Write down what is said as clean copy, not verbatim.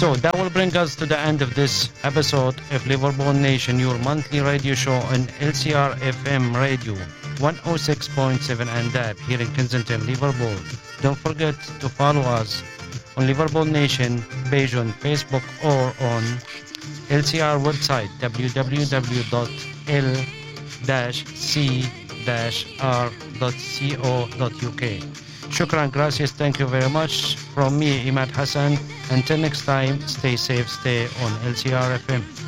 So that will bring us to the end of this episode of Liverpool Nation, your monthly radio show on LCR FM Radio 106.7 and DAB here in Kensington, Liverpool. Don't forget to follow us on Liverpool Nation page on Facebook or on LCR website www.l-c-r.co.uk. Shukran, gracias, thank you very much. From me, Imad Hassan. Until next time, stay safe, stay on LCR FM.